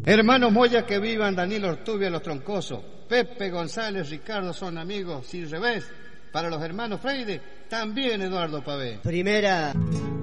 Hermanos Moya que vivan, Danilo Ortubia, Los Troncosos, Pepe González, Ricardo son amigos, sin revés. Para los hermanos Freire, también Eduardo Pavé. Primera.